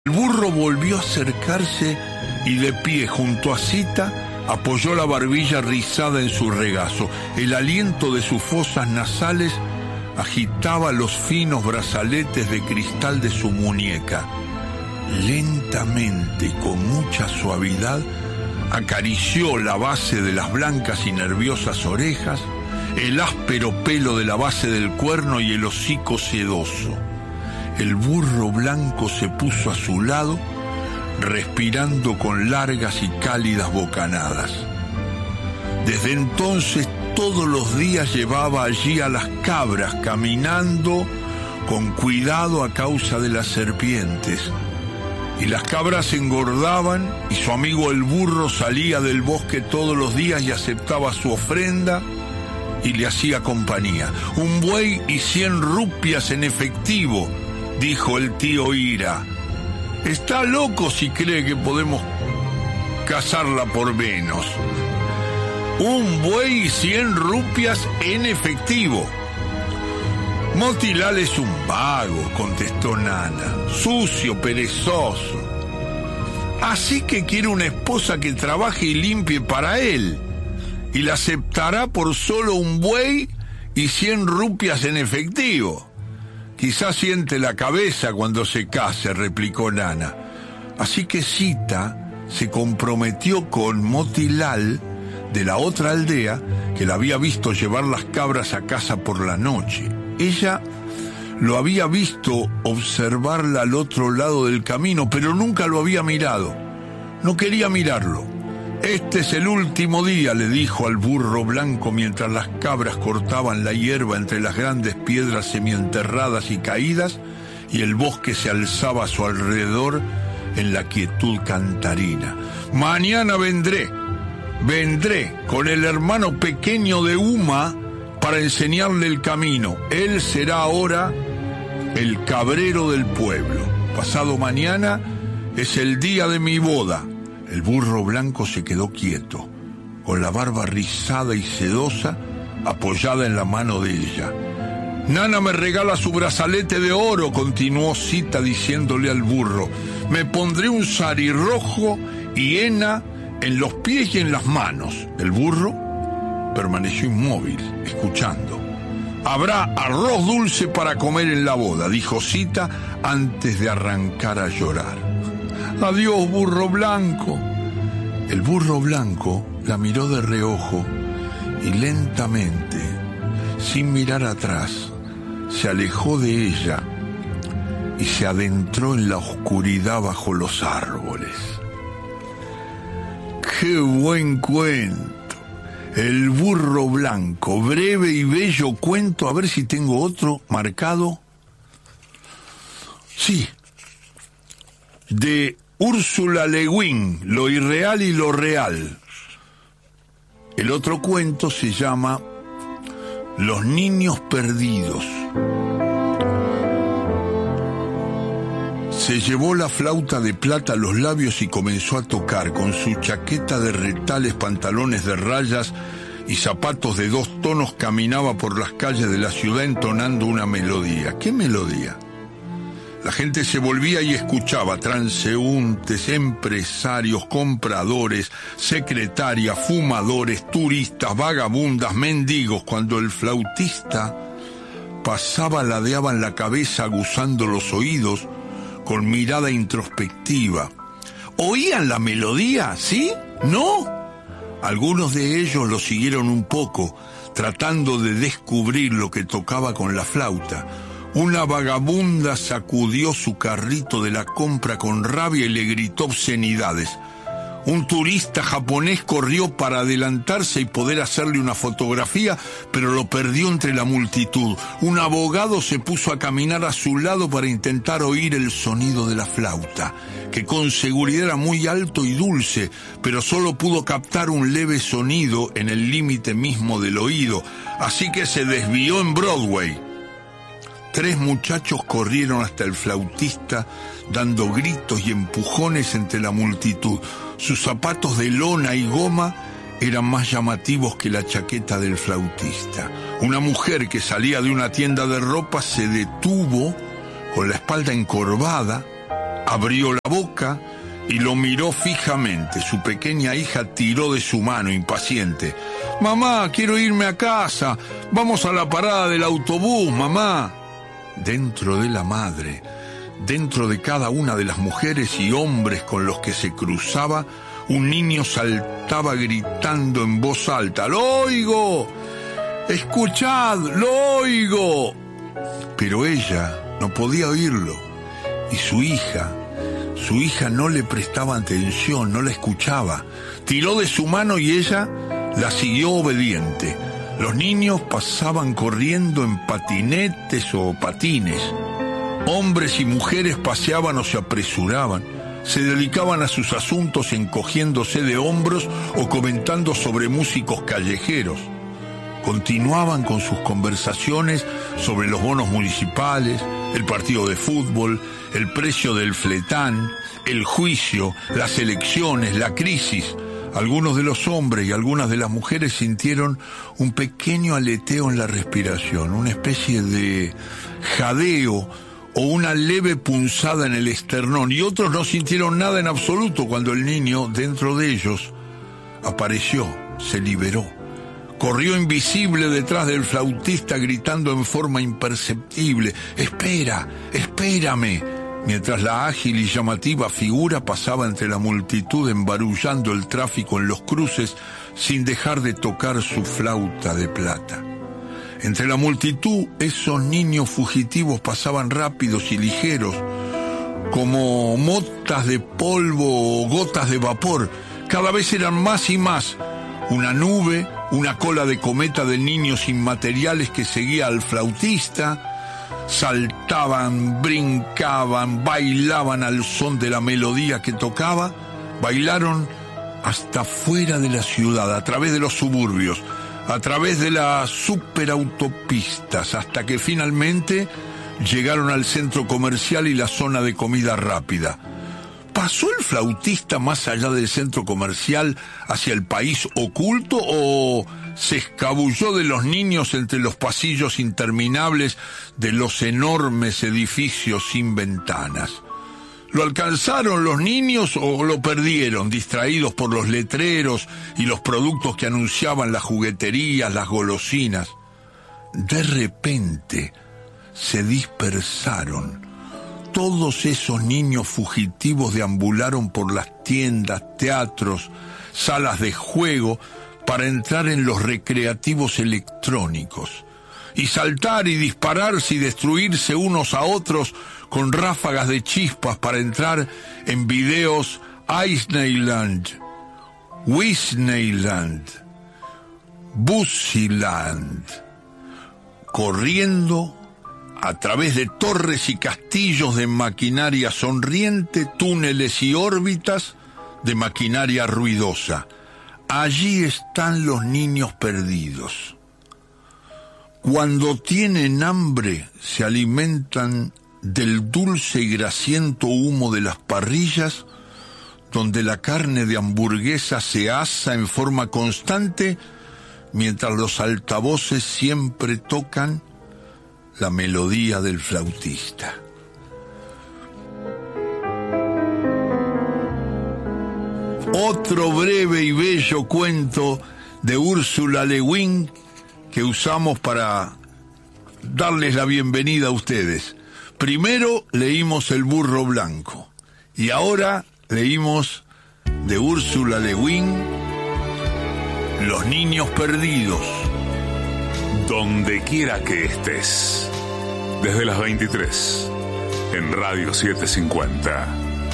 El burro volvió a acercarse y de pie junto a Sita apoyó la barbilla rizada en su regazo. El aliento de sus fosas nasales agitaba los finos brazaletes de cristal de su muñeca. Lentamente y con mucha suavidad acarició la base de las blancas y nerviosas orejas, el áspero pelo de la base del cuerno y el hocico sedoso. El burro blanco se puso a su lado, respirando con largas y cálidas bocanadas. Desde entonces, todos los días llevaba allí a las cabras, caminando con cuidado a causa de las serpientes. Y las cabras engordaban, y su amigo el burro salía del bosque todos los días y aceptaba su ofrenda y le hacía compañía. 1 buey y 100 rupias en efectivo, dijo el tío Ira. Está loco si cree que podemos cazarla por menos. 1 buey y 100 rupias en efectivo. Motilal es un vago, contestó Nana, sucio, perezoso. Así que quiere una esposa que trabaje y limpie para él, y la aceptará por solo 1 buey y 100 rupias en efectivo. Quizás siente la cabeza cuando se case, replicó Nana. Así que Sita se comprometió con Motilal de la otra aldea, que la había visto llevar las cabras a casa por la noche. Ella lo había visto observarla al otro lado del camino, pero nunca lo había mirado. No quería mirarlo. Este es el último día, le dijo al burro blanco mientras las cabras cortaban la hierba entre las grandes piedras semienterradas y caídas, y el bosque se alzaba a su alrededor en la quietud cantarina. Mañana vendré con el hermano pequeño de Uma para enseñarle el camino. Él será ahora el cabrero del pueblo. Pasado mañana es el día de mi boda. El burro blanco se quedó quieto, con la barba rizada y sedosa apoyada en la mano de ella. Nana me regala su brazalete de oro, continuó Sita diciéndole al burro. Me pondré un sari rojo y henna en los pies y en las manos. El burro permaneció inmóvil, escuchando. Habrá arroz dulce para comer en la boda, dijo Sita antes de arrancar a llorar. Adiós, burro blanco. El burro blanco la miró de reojo y lentamente, sin mirar atrás, se alejó de ella y se adentró en la oscuridad bajo los árboles. ¡Qué buen cuento! El burro blanco, breve y bello cuento. A ver si tengo otro marcado. Sí, de Úrsula Le Guin, Lo irreal y lo real. El otro cuento se llama Los niños perdidos. Se llevó la flauta de plata a los labios y comenzó a tocar. Con su chaqueta de retales, pantalones de rayas y zapatos de 2 tonos caminaba por las calles de la ciudad entonando una melodía. ¿Qué melodía? La gente se volvía y escuchaba, transeúntes, empresarios, compradores, secretarias, fumadores, turistas, vagabundas, mendigos. Cuando el flautista pasaba, ladeaban la cabeza aguzando los oídos con mirada introspectiva. ¿Oían la melodía? ¿Sí? ¿No? Algunos de ellos lo siguieron un poco, tratando de descubrir lo que tocaba con la flauta. Una vagabunda sacudió su carrito de la compra con rabia y le gritó obscenidades. Un turista japonés corrió para adelantarse y poder hacerle una fotografía, pero lo perdió entre la multitud. Un abogado se puso a caminar a su lado para intentar oír el sonido de la flauta, que con seguridad era muy alto y dulce, pero solo pudo captar un leve sonido en el límite mismo del oído, así que se desvió en Broadway. 3 muchachos corrieron hasta el flautista, dando gritos y empujones entre la multitud. Sus zapatos de lona y goma eran más llamativos que la chaqueta del flautista. Una mujer que salía de una tienda de ropa se detuvo con la espalda encorvada, abrió la boca y lo miró fijamente. Su pequeña hija tiró de su mano, impaciente. «Mamá, quiero irme a casa. Vamos a la parada del autobús, mamá». Dentro de la madre, dentro de cada una de las mujeres y hombres con los que se cruzaba, un niño saltaba gritando en voz alta: «¡Lo oigo! ¡Escuchad! ¡Lo oigo!». Pero ella no podía oírlo, y su hija no le prestaba atención, no la escuchaba. Tiró de su mano y ella la siguió obediente. Los niños pasaban corriendo en patinetes o patines. Hombres y mujeres paseaban o se apresuraban. Se dedicaban a sus asuntos encogiéndose de hombros o comentando sobre músicos callejeros. Continuaban con sus conversaciones sobre los bonos municipales, el partido de fútbol, el precio del fletán, el juicio, las elecciones, la crisis. Algunos de los hombres y algunas de las mujeres sintieron un pequeño aleteo en la respiración, una especie de jadeo o una leve punzada en el esternón, y otros no sintieron nada en absoluto cuando el niño, dentro de ellos, apareció, se liberó. Corrió invisible detrás del flautista gritando en forma imperceptible: «¡Espera! ¡Espérame!», mientras la ágil y llamativa figura pasaba entre la multitud embarullando el tráfico en los cruces sin dejar de tocar su flauta de plata. Entre la multitud, esos niños fugitivos pasaban rápidos y ligeros, como motas de polvo o gotas de vapor. Cada vez eran más y más. Una nube, una cola de cometa de niños inmateriales que seguía al flautista. Saltaban, brincaban, bailaban al son de la melodía que tocaba. Bailaron hasta fuera de la ciudad, a través de los suburbios, a través de las superautopistas, hasta que finalmente llegaron al centro comercial y la zona de comida rápida. ¿Pasó el flautista más allá del centro comercial hacia el país oculto o se escabulló de los niños entre los pasillos interminables de los enormes edificios sin ventanas? ¿Lo alcanzaron los niños o lo perdieron, distraídos por los letreros y los productos que anunciaban las jugueterías, las golosinas? De repente se dispersaron. Todos esos niños fugitivos deambularon por las tiendas, teatros, salas de juego para entrar en los recreativos electrónicos y saltar y dispararse y destruirse unos a otros con ráfagas de chispas para entrar en videos Disneyland, Wisneyland, Busyland, corriendo a través de torres y castillos de maquinaria sonriente, túneles y órbitas de maquinaria ruidosa. Allí están los niños perdidos. Cuando tienen hambre, se alimentan del dulce y grasiento humo de las parrillas, donde la carne de hamburguesa se asa en forma constante, mientras los altavoces siempre tocan la melodía del flautista. Otro breve y bello cuento de Ursula Le Guin que usamos para darles la bienvenida a ustedes. Primero leímos El burro blanco y ahora leímos de Ursula Le Guin Los niños perdidos. Donde quiera que estés, desde las 23, en Radio 750.